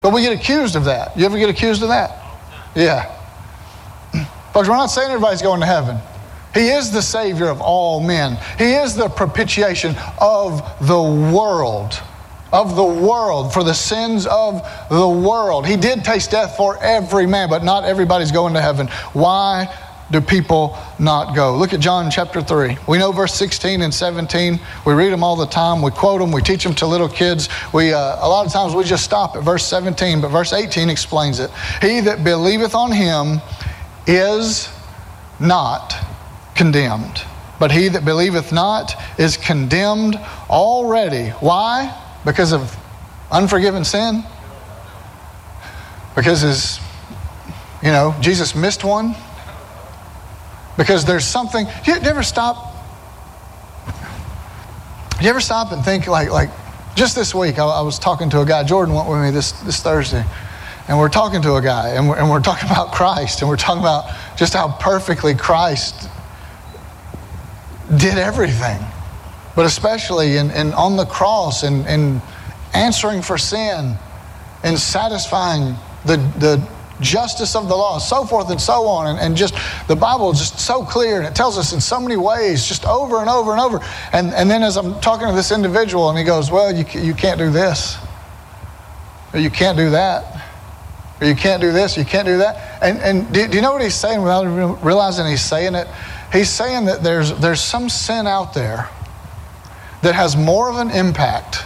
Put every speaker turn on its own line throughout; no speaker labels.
But we get accused of that. You ever get accused of that? Yeah. Folks, we're not saying everybody's going to heaven. He is the Savior of all men. He is the propitiation of the world. Of the world, for the sins of the world. He did taste death for every man, but not everybody's going to heaven. Why do people not go? Look at John chapter 3. We know verse 16 and 17. We read them all the time. We quote them. We teach them to little kids. A lot of times we just stop at verse 17, but verse 18 explains it. He that believeth on him is not condemned, but he that believeth not is condemned already. Why? Because of unforgiven sin? Because Jesus missed one? Because there's something. You ever stop and think like just this week I was talking to a guy. Jordan went with me this Thursday, and we're talking to a guy, and we're talking about Christ, and we're talking about just how perfectly Christ did everything, but especially in on the cross and answering for sin and satisfying the justice of the law, so forth and so on, and just the Bible is just so clear, and it tells us in so many ways, just over and over and over. And then as I'm talking to this individual, and he goes, well, you can't do this, or you can't do that, or you can't do this, you can't do that. And do you know what he's saying without realizing he's saying it? He's saying that there's some sin out there that has more of an impact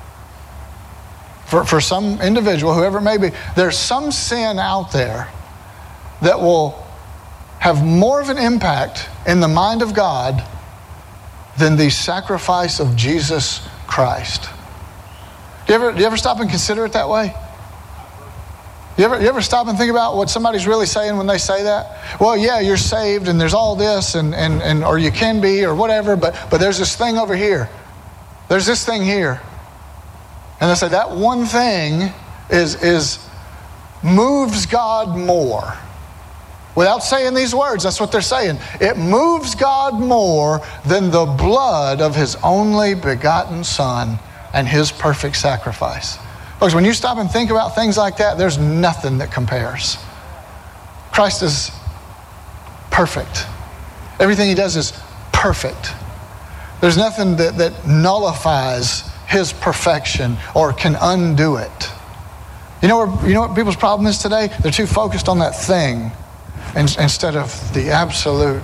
for some individual, whoever it may be. There's some sin out there that will have more of an impact in the mind of God than the sacrifice of Jesus Christ. Do you ever stop and consider it that way? You ever stop and think about what somebody's really saying when they say that? Well, yeah, you're saved and there's all this and or you can be or whatever, but there's this thing over here. There's this thing here. And they say that one thing is moves God more. Without saying these words, that's what they're saying. It moves God more than the blood of his only begotten Son and his perfect sacrifice. Folks, when you stop and think about things like that, there's nothing that compares. Christ is perfect. Everything he does is perfect. There's nothing that nullifies his perfection or can undo it. You know what people's problem is today? They're too focused on that thing instead of the absolute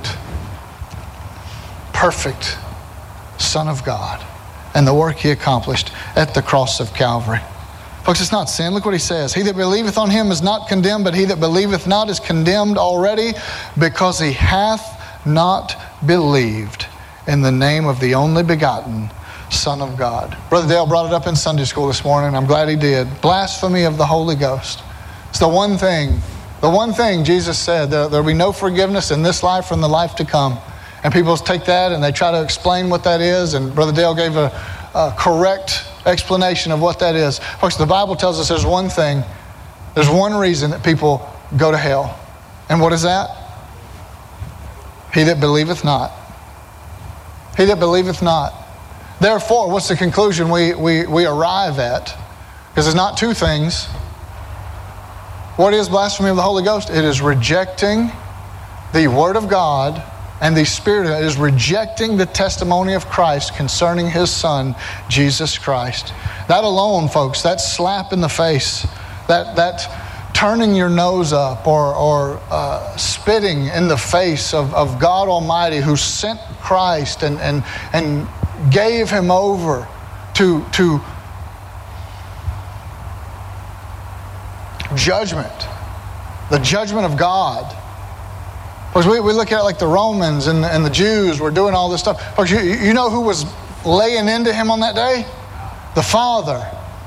perfect Son of God and the work he accomplished at the cross of Calvary. Folks, it's not sin. Look what he says. He that believeth on him is not condemned, but he that believeth not is condemned already, because he hath not believed in the name of the only begotten Son of God. Brother Dale brought it up in Sunday school this morning. I'm glad he did. Blasphemy of the Holy Ghost. It's the one thing Jesus said. There'll be no forgiveness in this life or in the life to come. And people take that and they try to explain what that is. And Brother Dale gave a correct explanation of what that is. Folks, the Bible tells us there's one thing. There's one reason that people go to hell. And what is that? He that believeth not. He that believeth not. Therefore, what's the conclusion we arrive at? Because it's not two things. What is blasphemy of the Holy Ghost? It is rejecting the Word of God, and the Spirit is rejecting the testimony of Christ concerning his Son, Jesus Christ. That alone, folks, that slap in the face, that turning your nose up or spitting in the face of God Almighty, who sent Christ and gave him over to judgment, the judgment of God. Because we look at it like the Romans and the Jews were doing all this stuff. Folks, you know who was laying into him on that day? The Father.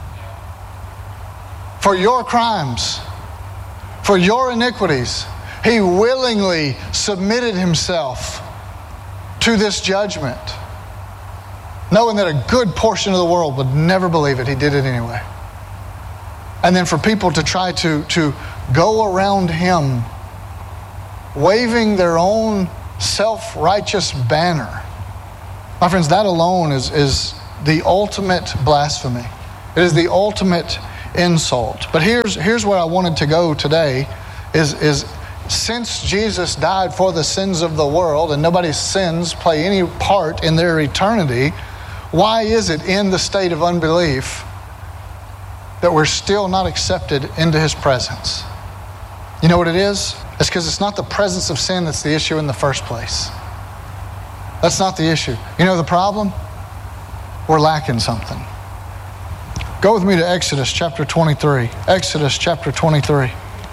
For your crimes, for your iniquities, he willingly submitted himself to this judgment, knowing that a good portion of the world would never believe it. He did it anyway. And then for people to try to go around him waving their own self-righteous banner. My friends, that alone is the ultimate blasphemy. It is the ultimate insult. But here's where I wanted to go today is since Jesus died for the sins of the world and nobody's sins play any part in their eternity, why is it in the state of unbelief that we're still not accepted into His presence? You know what it is? It's because it's not the presence of sin that's the issue in the first place. That's not the issue. You know the problem? We're lacking something. Go with me to Exodus chapter 23. Exodus chapter 23.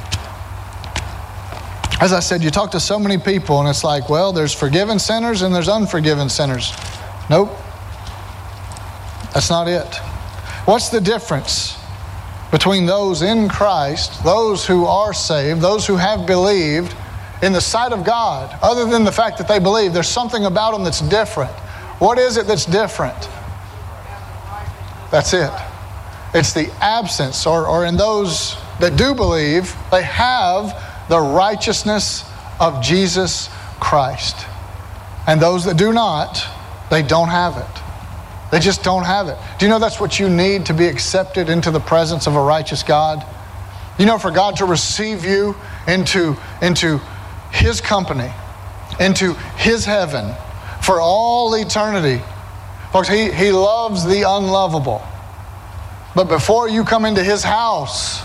As I said, you talk to so many people and it's like, well, there's forgiven sinners and there's unforgiven sinners. Nope. That's not it. What's the difference between those in Christ, those who are saved, those who have believed in the sight of God? Other than the fact that they believe, there's something about them that's different. What is it that's different? That's it. It's the absence, or in those that do believe, they have the righteousness of Jesus Christ. And those that do not, they don't have it. They just don't have it. Do you know that's what you need to be accepted into the presence of a righteous God? You know, for God to receive you into His company, into His heaven for all eternity. Folks, He loves the unlovable. But before you come into His house,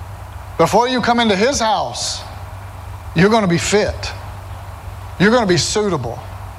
you're going to be fit. You're going to be suitable.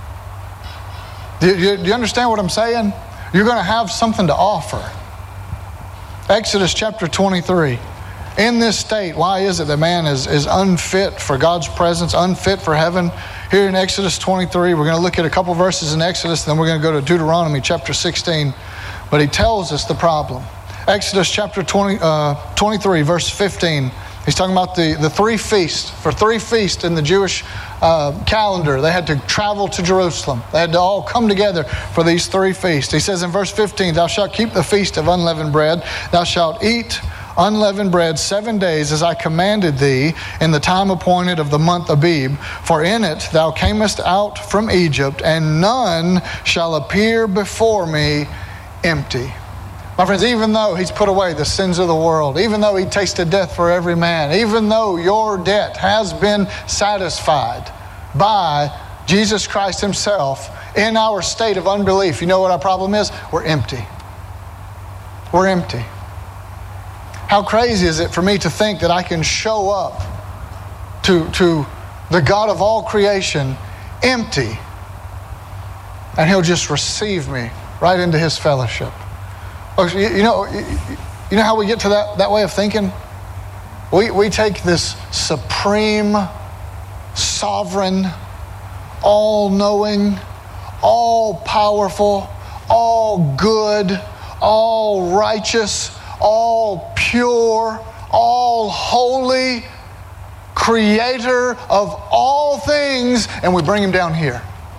Do you understand what I'm saying? You're going to have something to offer. Exodus chapter 23. In this state, why is it that man is unfit for God's presence, unfit for heaven? Here in Exodus 23, we're going to look at a couple verses in Exodus, then we're going to go to Deuteronomy chapter 16. But he tells us the problem. Exodus chapter 23, verse 15. He's talking about the three feasts. For three feasts in the Jewish calendar, they had to travel to Jerusalem. They had to all come together for these three feasts. He says in verse 15, "Thou shalt keep the feast of unleavened bread. Thou shalt eat unleavened bread 7 days, as I commanded thee, in the time appointed of the month Abib. For in it thou camest out from Egypt, and none shall appear before me empty." My friends, even though He's put away the sins of the world, even though He tasted death for every man, even though your debt has been satisfied by Jesus Christ Himself, in our state of unbelief, you know what our problem is? We're empty. We're empty. How crazy is it for me to think that I can show up to the God of all creation empty, and He'll just receive me right into His fellowship? You know how we get to that way of thinking? We take this supreme, sovereign, all-knowing, all-powerful, all-good, all-righteous, all-pure, all-holy Creator of all things, and we bring Him down here.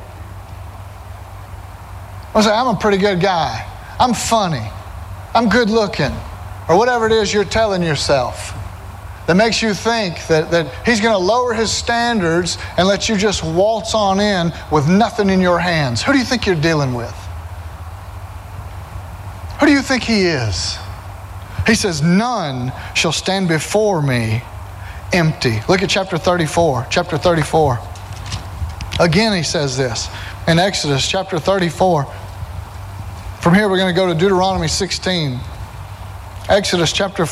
I say, I'm a pretty good guy. I'm funny. I'm good looking, or whatever it is you're telling yourself that makes you think that He's going to lower His standards and let you just waltz on in with nothing in your hands. Who do you think you're dealing with? Who do you think He is? He says, none shall stand before me empty. Look at chapter 34. Chapter 34. Again, He says this in Exodus chapter 34. From here, we're going to go to Deuteronomy 16. Exodus chapter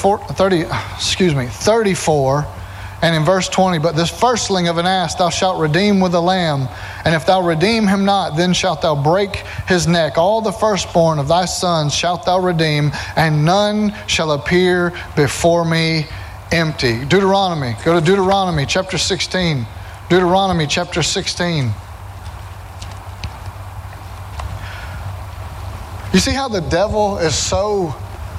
34, and in verse 20, "But this firstling of an ass thou shalt redeem with a lamb, and if thou redeem him not, then shalt thou break his neck. All the firstborn of thy sons shalt thou redeem, and none shall appear before me empty." Deuteronomy, go to Deuteronomy chapter 16. Deuteronomy chapter 16. You see how the devil is so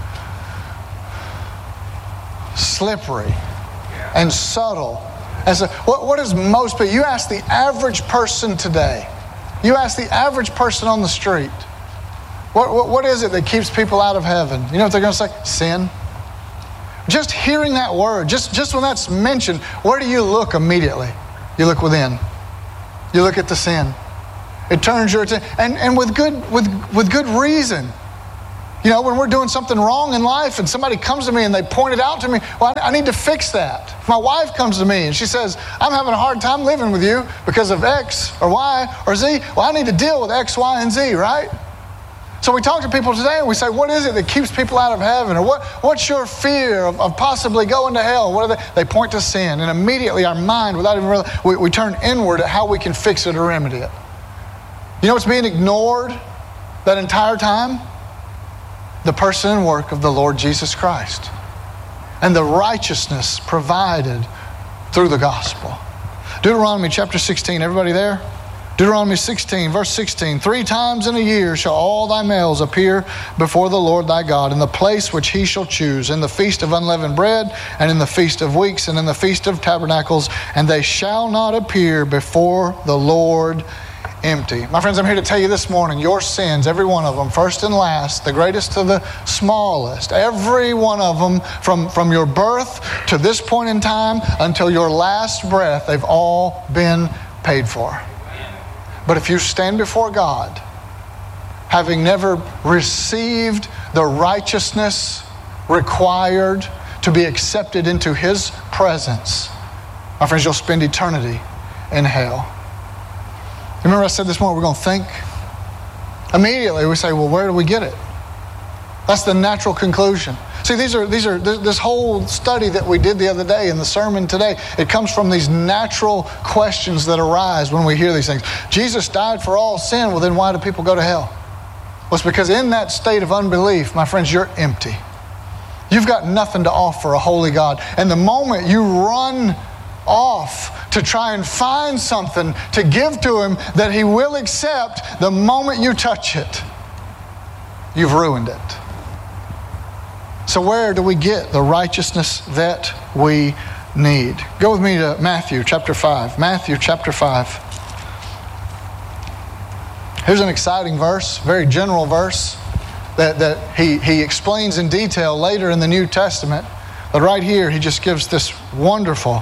slippery and subtle? What is most people? You ask the average person today. You ask the average person on the street. What is it that keeps people out of heaven? You know what they're going to say? Sin. Just hearing that word, just when that's mentioned, where do you look immediately? You look within. You look at the sin. It turns your attention, and with good reason. You know, when we're doing something wrong in life and somebody comes to me and they point it out to me, well, I need to fix that. If my wife comes to me and she says, I'm having a hard time living with you because of X or Y or Z, well, I need to deal with X, Y, and Z, right? So we talk to people today and we say, what is it that keeps people out of heaven? Or what's your fear of possibly going to hell? What are they point to sin. And immediately our mind, without even realizing, we turn inward at how we can fix it or remedy it. You know what's being ignored that entire time? The person and work of the Lord Jesus Christ and the righteousness provided through the gospel. Deuteronomy chapter 16, everybody there? Deuteronomy 16, verse 16, 3 times in a year shall all thy males appear before the Lord thy God in the place which he shall choose, in the feast of unleavened bread, and in the feast of weeks, and in the feast of tabernacles, and they shall not appear before the Lord empty. My friends, I'm here to tell you this morning, your sins, every one of them, first and last, the greatest to the smallest, every one of them, from your birth to this point in time until your last breath, they've all been paid for. But if you stand before God, having never received the righteousness required to be accepted into His presence, my friends, you'll spend eternity in hell. Remember I said this morning, we're going to think? Immediately we say, well, where do we get it? That's the natural conclusion. See, this whole study that we did the other day in the sermon today, it comes from these natural questions that arise when we hear these things. Jesus died for all sin, well then why do people go to hell? Well, it's because in that state of unbelief, my friends, you're empty. You've got nothing to offer a holy God. And the moment you run off to try and find something to give to Him that He will accept, the moment you touch it, you've ruined it. So where do we get the righteousness that we need? Go with me to Matthew chapter 5. Matthew chapter 5. Here's an exciting verse, very general verse that he explains in detail later in the New Testament. But right here, he just gives this wonderful,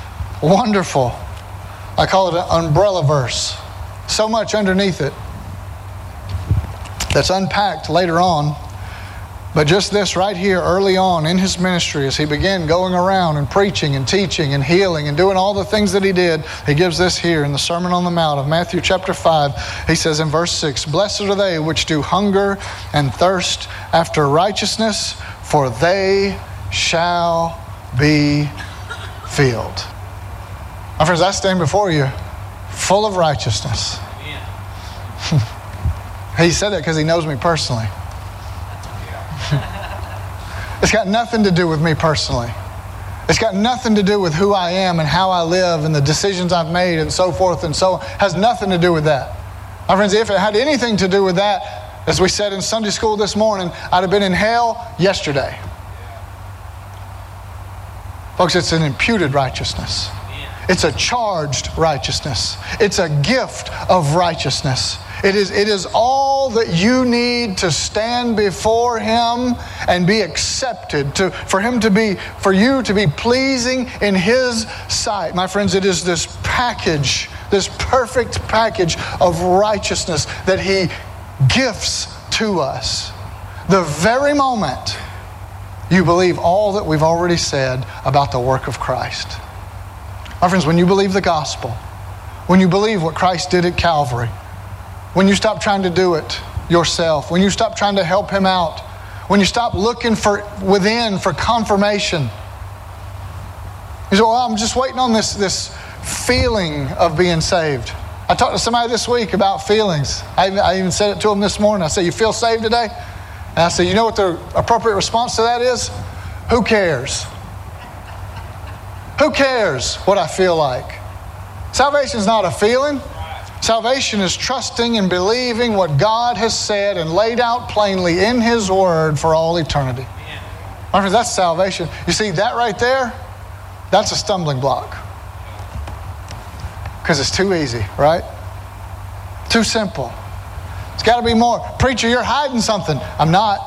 I call it an umbrella verse. So much underneath it that's unpacked later on. But just this right here early on in His ministry, as He began going around and preaching and teaching and healing and doing all the things that He did, He gives this here in the Sermon on the Mount of Matthew chapter 5. He says in verse 6, Blessed are they which do hunger and thirst after righteousness, for they shall be filled. My friends, I stand before you full of righteousness. He said that because He knows me personally. It's got nothing to do with me personally. It's got nothing to do with who I am and how I live and the decisions I've made and so forth and so on. It has nothing to do with that. My friends, if it had anything to do with that, as we said in Sunday school this morning, I'd have been in hell yesterday. Folks, it's an imputed righteousness. It's a charged righteousness. It's a gift of righteousness. It is all that you need to stand before Him and be accepted, for you to be pleasing in His sight. My friends, it is this package, this perfect package of righteousness that He gifts to us. The very moment you believe all that we've already said about the work of Christ. My friends, when you believe the gospel, when you believe what Christ did at Calvary, when you stop trying to do it yourself, when you stop trying to help Him out, when you stop looking within for confirmation. You say, well, I'm just waiting on this feeling of being saved. I talked to somebody this week about feelings. I even said it to them this morning. I said, you feel saved today? And I said, you know what the appropriate response to that is? Who cares? Who cares what I feel like? Salvation is not a feeling. Salvation is trusting and believing what God has said and laid out plainly in His Word for all eternity. My friends, that's salvation. You see, that right there, that's a stumbling block. Because it's too easy, right? Too simple. It's got to be more. Preacher, you're hiding something. I'm not.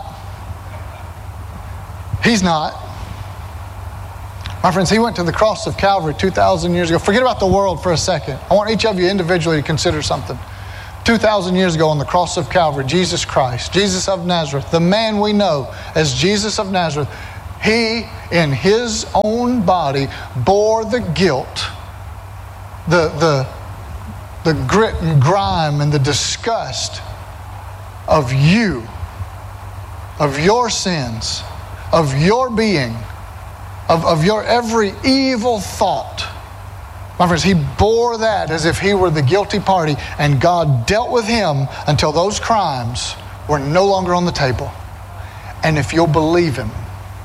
He's not. My friends, He went to the cross of Calvary 2,000 years ago. Forget about the world for a second. I want each of you individually to consider something. 2,000 years ago on the cross of Calvary, Jesus Christ, Jesus of Nazareth, the man we know as Jesus of Nazareth, He, in His own body, bore the guilt, the grit and grime and the disgust of you, of your sins, of your being, of your every evil thought. My friends, He bore that as if He were the guilty party, and God dealt with Him until those crimes were no longer on the table. And if you'll believe Him,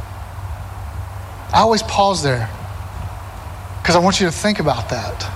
I always pause there because I want you to think about that.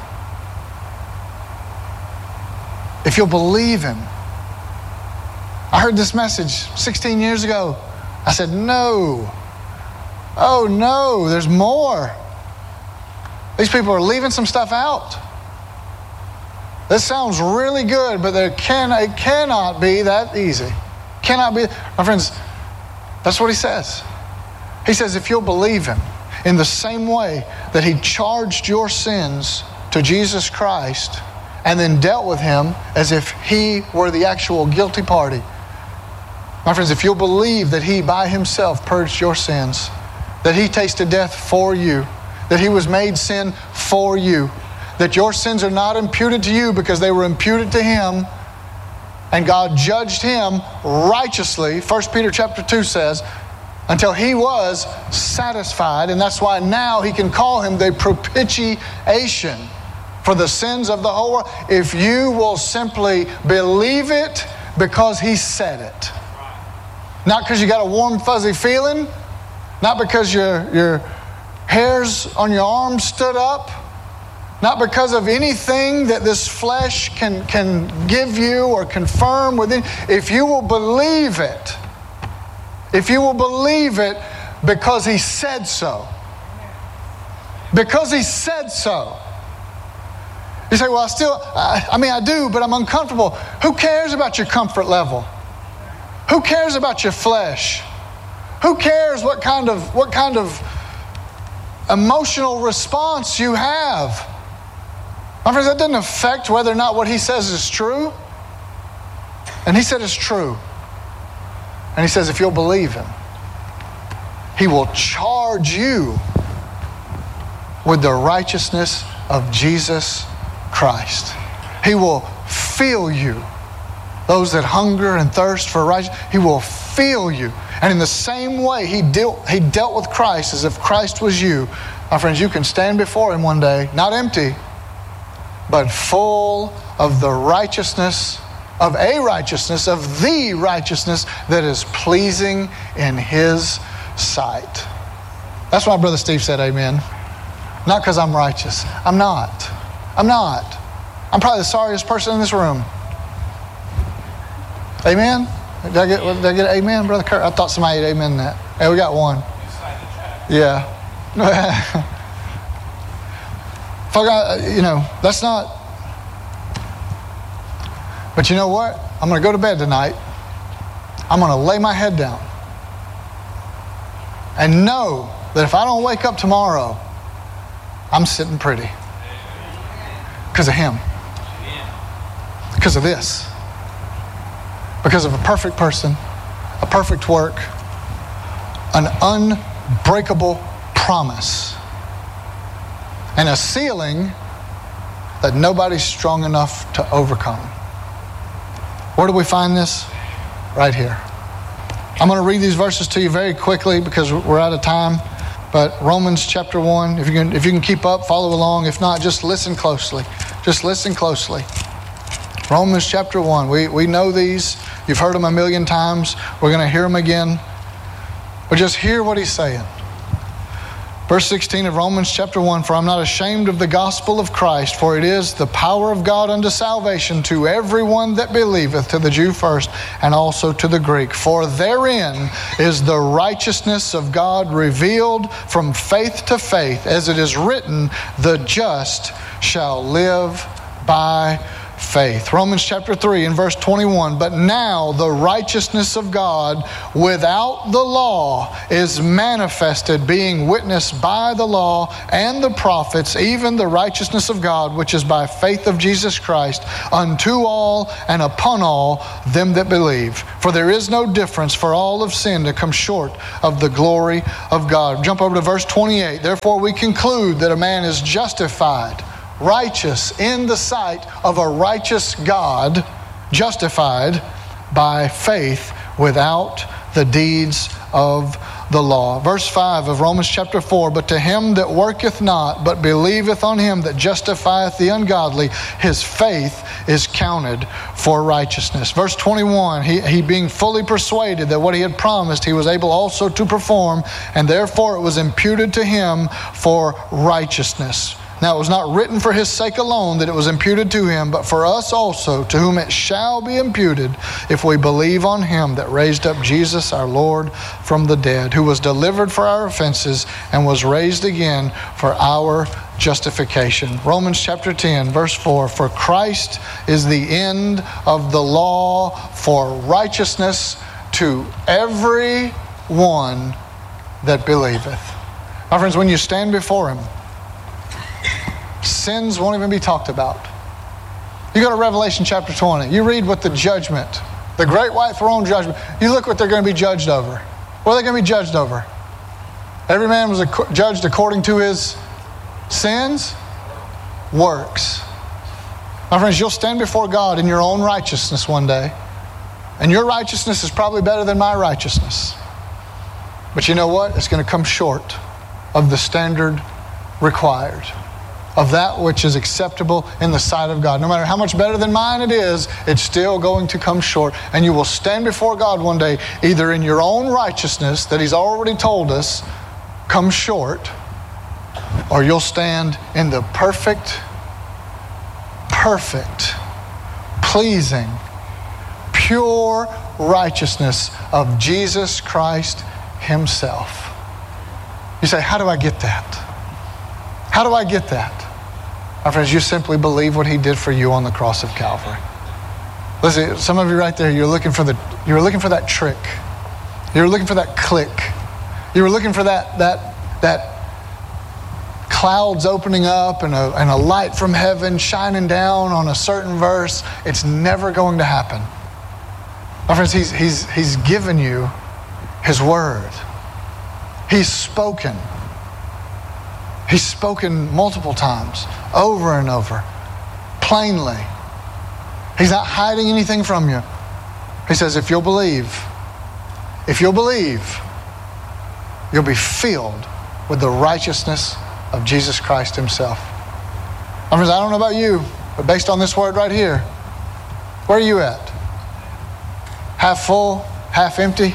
If you'll believe Him. I heard this message 16 years ago. I said, no. Oh no, there's more. These people are leaving some stuff out. This sounds really good, but it cannot be that easy. Cannot be. My friends, that's what He says. He says, if you'll believe Him in the same way that He charged your sins to Jesus Christ and then dealt with Him as if He were the actual guilty party. My friends, if you'll believe that He by Himself purged your sins, that He tasted death for you, that He was made sin for you, that your sins are not imputed to you because they were imputed to Him, and God judged Him righteously, 1 Peter chapter 2 says, until He was satisfied, and that's why now He can call Him the propitiation for the sins of the whole world. If you will simply believe it because He said it. Not because you got a warm, fuzzy feeling, not because your hairs on your arms stood up, not because of anything that this flesh can give you or confirm within. If you will believe it, because He said so. Because He said so. You say, well, I do, but I'm uncomfortable. Who cares about your comfort level? Who cares about your flesh? Who cares what kind of emotional response you have? My friends, that doesn't affect whether or not what He says is true. And He said it's true. And He says if you'll believe Him, He will charge you with the righteousness of Jesus Christ. He will fill you. Those that hunger and thirst for righteousness, He will fill you. And in the same way He dealt with Christ as if Christ was you. My friends, you can stand before Him one day, not empty, but full of the righteousness, of the righteousness that is pleasing in His sight. That's why Brother Steve said amen. Not because I'm righteous. I'm not. I'm probably the sorriest person in this room. Amen? Did I get an amen, Brother Kurt? I thought somebody had amen that. Hey, we got one. Yeah. That's not. But you know what? I'm going to go to bed tonight. I'm going to lay my head down and know that if I don't wake up tomorrow, I'm sitting pretty. Because of Him. Because of this. Because of a perfect person, a perfect work, an unbreakable promise, and a ceiling that nobody's strong enough to overcome. Where do we find this? Right here. I'm going to read these verses to you very quickly because we're out of time. But Romans chapter 1, if you can keep up, follow along. If not, just listen closely. Just listen closely. Romans chapter 1. We know these. You've heard them a million times. We're going to hear them again. But just hear what he's saying. Verse 16 of Romans chapter 1, for I'm not ashamed of the gospel of Christ, for it is the power of God unto salvation to everyone that believeth, to the Jew first, and also to the Greek. For therein is the righteousness of God revealed from faith to faith, as it is written, the just shall live by faith. Romans chapter 3 and verse 21, but now the righteousness of God without the law is manifested, being witnessed by the law and the prophets, even the righteousness of God, which is by faith of Jesus Christ, unto all and upon all them that believe. For there is no difference, for all have sinned to come short of the glory of God. Jump over to verse 28. Therefore we conclude that a man is justified, righteous in the sight of a righteous God, justified by faith without the deeds of the law. Verse 5 of Romans chapter 4, but to him that worketh not, but believeth on him that justifieth the ungodly, his faith is counted for righteousness. Verse 21, he being fully persuaded that what he had promised he was able also to perform, and therefore it was imputed to him for righteousness. Now it was not written for his sake alone that it was imputed to him, but for us also, to whom it shall be imputed, if we believe on him that raised up Jesus our Lord from the dead, who was delivered for our offenses and was raised again for our justification. Romans chapter 10, verse 4, for Christ is the end of the law for righteousness to every one that believeth. My friends, when you stand before him, sins won't even be talked about. You go to Revelation chapter 20. You read what the judgment, the great white throne judgment, you look what they're going to be judged over. What are they going to be judged over? Every man was judged according to his sins, works. My friends, you'll stand before God in your own righteousness one day, and your righteousness is probably better than my righteousness. But you know what? It's going to come short of the standard required, of that which is acceptable in the sight of God. No matter how much better than mine it is, it's still going to come short. And you will stand before God one day, either in your own righteousness that he's already told us comes short, or you'll stand in the perfect, pleasing, pure righteousness of Jesus Christ himself. You say, how do I get that? How do I get that? My friends, you simply believe what he did for you on the cross of Calvary. Listen, some of you right there, you're looking for that trick. You're looking for that click. You were looking for that clouds opening up and a light from heaven shining down on a certain verse. It's never going to happen. My friends, he's given you his word. He's spoken. He's spoken multiple times, over and over, plainly. He's not hiding anything from you. He says, if you'll believe, you'll be filled with the righteousness of Jesus Christ himself. My friends, I don't know about you, but based on this word right here, where are you at? Half full, half empty?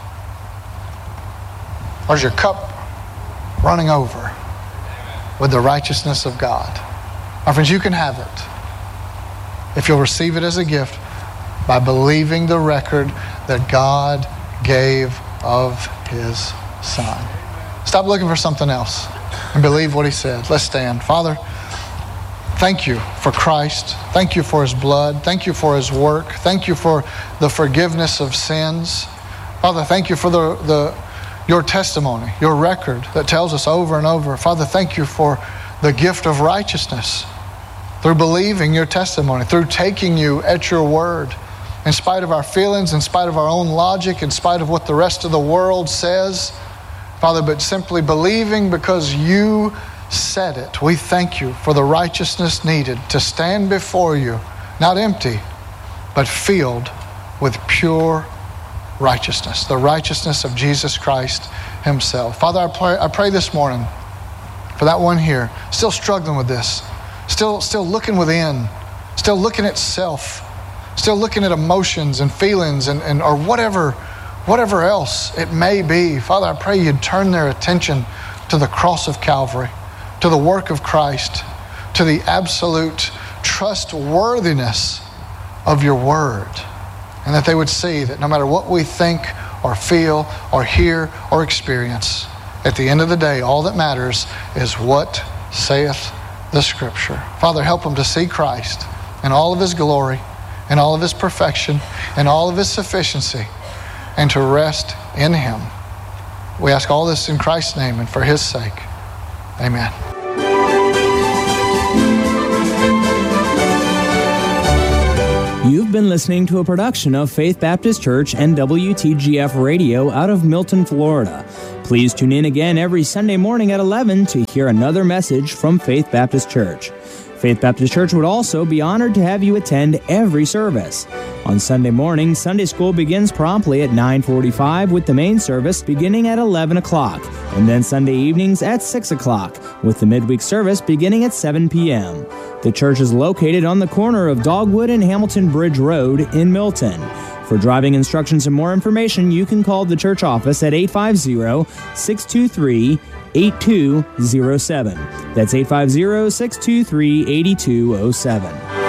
Or is your cup running over with the righteousness of God? My friends, you can have it if you'll receive it as a gift by believing the record that God gave of his Son. Stop looking for something else and believe what he said. Let's stand. Father, thank you for Christ. Thank you for his blood. Thank you for his work. Thank you for the forgiveness of sins. Father, thank you for your testimony, your record that tells us over and over. Father, thank you for the gift of righteousness through believing your testimony, through taking you at your word, in spite of our feelings, in spite of our own logic, in spite of what the rest of the world says. Father, but simply believing because you said it. We thank you for the righteousness needed to stand before you, not empty, but filled with pure righteousness, the righteousness of Jesus Christ himself. Father, I pray this morning for that one here, still struggling with this, still looking within, still looking at self, still looking at emotions and feelings and or whatever else it may be. Father, I pray you'd turn their attention to the cross of Calvary, to the work of Christ, to the absolute trustworthiness of your word. And that they would see that no matter what we think or feel or hear or experience, at the end of the day, all that matters is what saith the Scripture. Father, help them to see Christ in all of His glory, in all of His perfection, in all of His sufficiency, and to rest in Him. We ask all this in Christ's name and for His sake. Amen.
You've been listening to a production of Faith Baptist Church and WTGF Radio out of Milton, Florida. Please tune in again every Sunday morning at 11 to hear another message from Faith Baptist Church. Faith Baptist Church would also be honored to have you attend every service. On Sunday morning, Sunday school begins promptly at 9:45 with the main service beginning at 11 o'clock, and then Sunday evenings at 6 o'clock with the midweek service beginning at 7 p.m. The church is located on the corner of Dogwood and Hamilton Bridge Road in Milton. For driving instructions and more information, you can call the church office at 850-623-8207. That's 850-623-8207.